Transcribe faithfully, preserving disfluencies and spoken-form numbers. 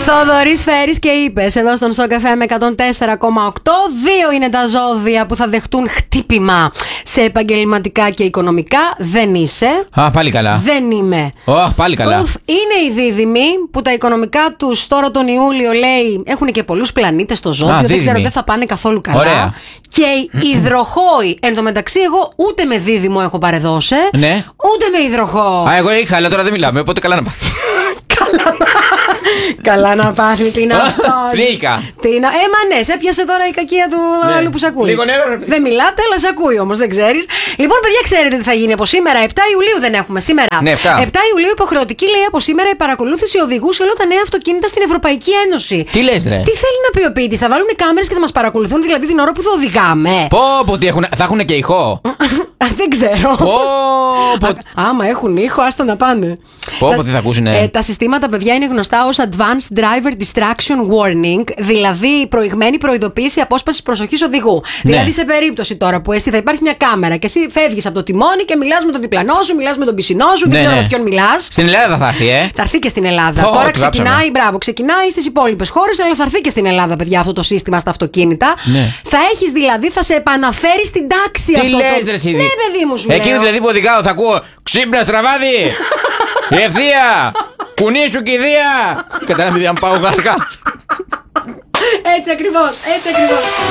Θοδωρής Φέρης και είπες εδώ στον Σοκ εφ εμ εκατόν τέσσερα κόμμα οκτώ. Δύο είναι τα ζώδια που θα δεχτούν χτύπημα σε επαγγελματικά και οικονομικά. Δεν είσαι. Α, πάλι καλά. Δεν είμαι. Oh, πάλι καλά. Ουφ, είναι οι δίδυμοι που τα οικονομικά τους τώρα τον Ιούλιο λέει έχουν και πολλούς πλανήτες στο ζώδιο. Α, δεν δίδυμοι. ξέρω, δεν θα πάνε καθόλου καλά. Ωραία. Και οι υδροχόοι. Εν τω μεταξύ, εγώ ούτε με δίδυμο έχω παρεδώσει. Ναι. Ούτε με υδροχό. Α, εγώ είχα, αλλά τώρα δεν μιλάμε, οπότε καλά να πάει. Καλά να... Καλά να πάθει, τι είναι αυτό. Πλήκα. Τι είναι... Ε, μα ναι, σε έπιασε τώρα η κακία του Ναι. άλλου που σε ακούει. Λίγο νερό, ρε παιδί. Δεν μιλάτε, αλλά σε ακούει όμως, δεν ξέρεις. Λοιπόν, παιδιά, ξέρετε τι θα γίνει από σήμερα. επτά Ιουλίου δεν έχουμε σήμερα. Ναι, επτά. επτά Ιουλίου υποχρεωτική λέει από σήμερα η παρακολούθηση οδηγού σε όλα τα νέα αυτοκίνητα στην Ευρωπαϊκή Ένωση. Τι λες, ρε. Τι θέλει να πει ο ποιητής, θα βάλουν κάμερες και θα μας παρακολουθούν δηλαδή την ώρα που θα οδηγάμε. Πω, πω, τι έχουν, θα έχουν και ηχό. Δεν ξέρω. Πω, πω. Α, άμα έχουν ήχο, άστα να πάνε. Πω, Τα- πω, τι θα ακούσουνε. ε, τα συστήματα, παιδιά, είναι γνωστά ως Advanced Driver Distraction Warning, δηλαδή προηγμένη προειδοποίηση απόσπασης προσοχής οδηγού. Ναι. Δηλαδή, σε περίπτωση τώρα που εσύ θα υπάρχει μια κάμερα και εσύ φεύγεις από το τιμόνι και μιλάς με τον διπλανό σου, μιλάς με τον πισινό σου, δεν Ναι, ξέρω ναι. με ποιον μιλάς. Στην Ελλάδα θα έρθει, ε. Θα έρθει και στην Ελλάδα. Πω, Τώρα του βάψαμε. ξεκινάει, μπράβο, ξεκινάει στις υπόλοιπες χώρες, αλλά θα έρθει και στην Ελλάδα, παιδιά, αυτό το σύστημα στα αυτοκίνητα. Ναι. Θα έχεις δηλαδή, θα σε επαναφέρει στην τάξη Τι αυτό. λες, το... ρε Σίδη. Ναι, παιδί μου, σου Εκεί λέω. δηλαδή που οδηγάω θα ακούω ξύπνα στραβάδι. Ευθεία. Κουνή σου κηδεία. Κατάλαβε, αν πάω γαργά. Έτσι ακριβώς, έτσι ακριβώς.